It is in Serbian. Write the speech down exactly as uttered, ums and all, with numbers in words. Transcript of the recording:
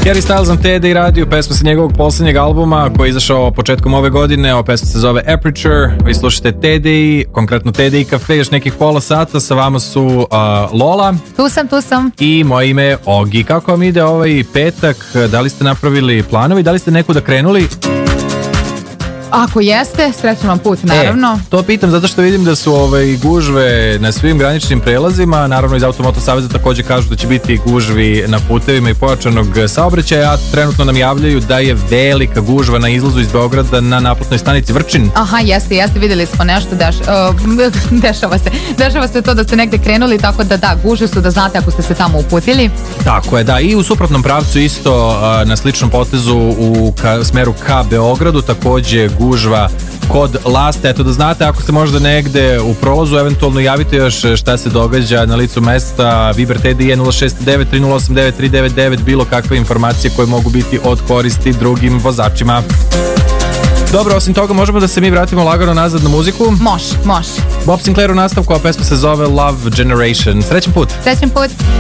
Harry Styles na T D radio, pesma sa njegovog poslednjeg albuma koji je izašao početkom ove godine. Ova pesma se zove Aperture. Vi slušate T D I, konkretno T D I Cafe, još nekih pola sata. Sa vama su uh, Lola. Tu sam, tu sam. I moje ime je Ogi. Kako vam ide ovaj petak? Da li ste napravili planovi? Da li ste nekuda krenuli? Ako jeste, srećan vam put, naravno. E, to pitam zato što vidim da su ovaj, gužve na svim graničnim prelazima. Naravno iz Automoto Saveza takođe kažu da će biti gužvi na putevima i pojačanog saobraćaja, a trenutno nam javljaju da je velika gužva na izlazu iz Beograda na naplatnoj stanici Vrčin. Aha, jeste, jeste, videli smo nešto, deš, uh, dešava se. Dešava se to da ste negde krenuli, tako da da, gužve su da znate ako ste se tamo uputili. Tako je, da, i u suprotnom pravcu isto uh, na sličnom potezu u ka, smeru ka Beogradu takođe gužva kod Laste. Eto da znate, ako ste možda negde u prolazu, eventualno javite još šta se događa na licu mesta. Viber T D I je nula šest devet tri nula osam devet tri devet devet, bilo kakve informacije koje mogu biti od koristi drugim vozačima. Dobro, osim toga možemo da se mi vratimo lagano nazad na muziku. Može, može. Bob Sinclair u nastavku, a pesma se zove Love Generation. Srećan put. Srećan put.